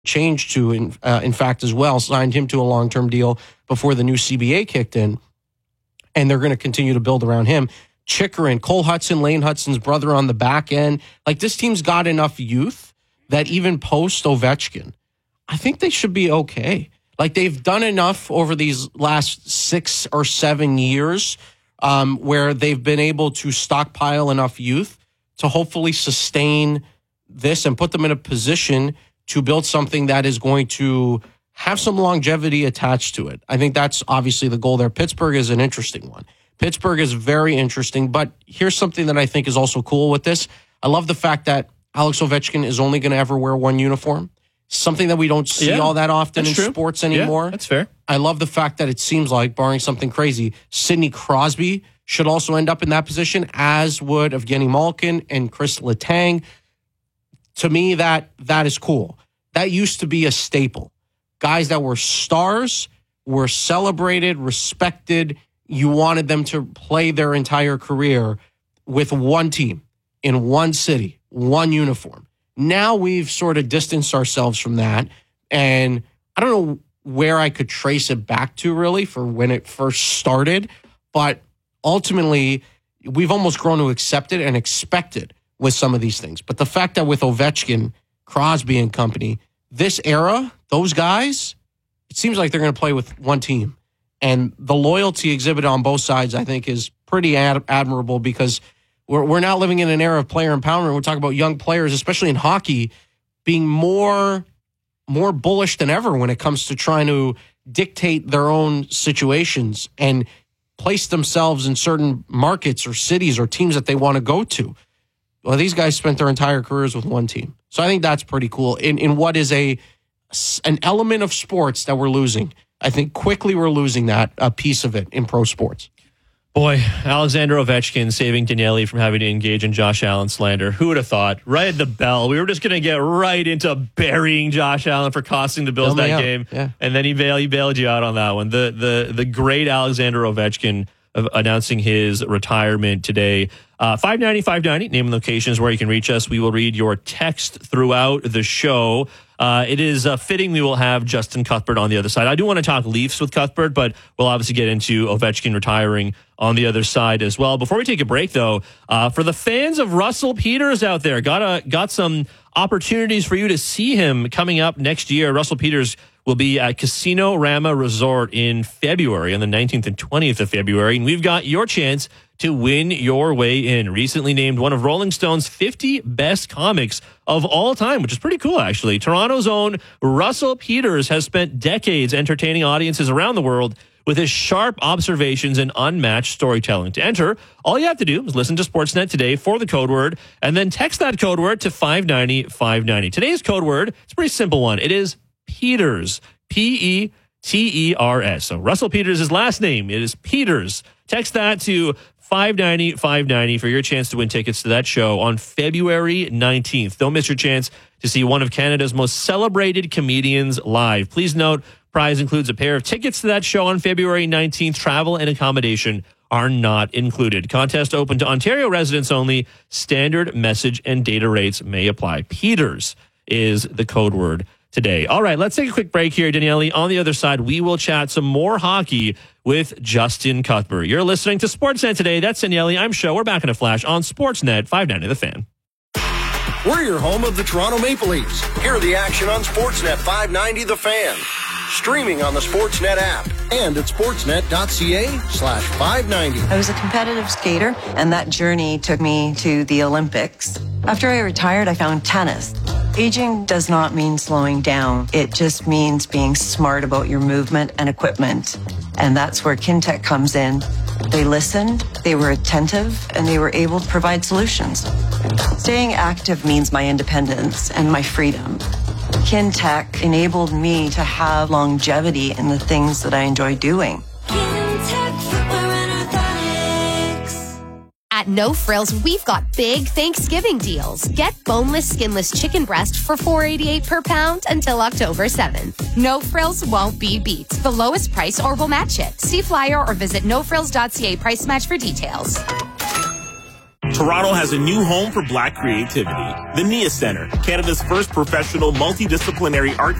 changed to, in fact, as well, signed him to a long-term deal before the new CBA kicked in. And they're going to continue to build around him. Chychrun, Cole Hudson, Lane Hudson's brother on the back end. Like, this team's got enough youth that even post Ovechkin, I think they should be okay. Like, they've done enough over these last 6 or 7 years where they've been able to stockpile enough youth to hopefully sustain this and put them in a position to build something that is going to have some longevity attached to it. I think that's obviously the goal there. Pittsburgh is an interesting one. Pittsburgh is very interesting, but here's something that I think is also cool with this. I love the fact that Alex Ovechkin is only going to ever wear one uniform. Something that we don't see all that often in sports anymore. Yeah, that's fair. I love the fact that it seems like, barring something crazy, Sidney Crosby should also end up in that position, as would Evgeny Malkin and Chris Letang. To me, that is cool. That used to be a staple. Guys that were stars, were celebrated, respected. You wanted them to play their entire career with one team, in one city, one uniform. Now we've sort of distanced ourselves from that. And I don't know where I could trace it back to, really, for when it first started. But ultimately, we've almost grown to accept it and expect it with some of these things. But the fact that with Ovechkin, Crosby and company, this era, those guys, it seems like they're going to play with one team. And the loyalty exhibited on both sides, I think, is pretty admirable, because we're now living in an era of player empowerment. We're talking about young players, especially in hockey, being more bullish than ever when it comes to trying to dictate their own situations and place themselves in certain markets or cities or teams that they want to go to. Well, these guys spent their entire careers with one team. So I think that's pretty cool in what is an element of sports that we're losing. I think quickly we're losing that, a piece of it in pro sports. Boy, Alexander Ovechkin saving Daniele from having to engage in Josh Allen slander. Who would have thought? Right at the bell. We were just going to get right into burying Josh Allen for costing the Bills that game. Yeah. And then he bailed you out on that one. The great Alexander Ovechkin announcing his retirement today. 590, name and locations where you can reach us. We will read your text throughout the show. It is fitting we will have Justin Cuthbert on the other side. I do want to talk Leafs with Cuthbert, but we'll obviously get into Ovechkin retiring on the other side as well. Before we take a break, though, for the fans of Russell Peters out there, got some opportunities for you to see him coming up next year. Russell Peters will be at Casino Rama Resort in February, on the 19th and 20th of February, and we've got your chance to win your way in. Recently named one of Rolling Stone's 50 best comics of all time, which is pretty cool, actually. Toronto's own Russell Peters has spent decades entertaining audiences around the world with his sharp observations and unmatched storytelling. To enter, all you have to do is listen to Sportsnet today for the code word, and then text that code word to 590-590. Today's code word, it's a pretty simple one. It is Peters, Peters. So Russell Peters' last name, it is Peters. Text that to 590-590 for your chance to win tickets to that show on February 19th. Don't miss your chance to see one of Canada's most celebrated comedians live. Please note, prize includes a pair of tickets to that show on February 19th. Travel and accommodation are not included. Contest open to Ontario residents only. Standard message and data rates may apply. Peters is the code word today. All right, let's take a quick break here, Daniele. On the other side, we will chat some more hockey with Justin Cuthbert. You're listening to Sportsnet today. That's Daniele. I'm Show. We're back in a flash on Sportsnet 590 The Fan. We're your home of the Toronto Maple Leafs. Hear the action on Sportsnet 590 The Fan. Streaming on the Sportsnet app and at sportsnet.ca/590. I was a competitive skater, and that journey took me to the Olympics. After I retired, I found tennis. Aging does not mean slowing down. It just means being smart about your movement and equipment. And that's where Kintec comes in. They listened, they were attentive, and they were able to provide solutions. Staying active means my independence and my freedom. Kintec enabled me to have longevity in the things that I enjoy doing. At No Frills, we've got big Thanksgiving deals. Get boneless, skinless chicken breast for $4.88 per pound until October 7th. No Frills won't be beat. The lowest price or we'll match it. See flyer or visit nofrills.ca price match for details. Toronto has a new home for Black creativity. The NIA Center, Canada's first professional multidisciplinary art